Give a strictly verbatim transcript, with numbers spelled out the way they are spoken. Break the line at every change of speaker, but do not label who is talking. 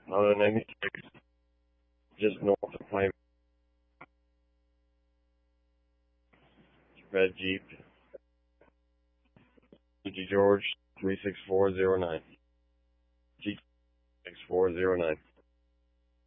Highway ninety-six, just north of Pine. Red Jeep, G George three six four zero nine. G six four zero nine.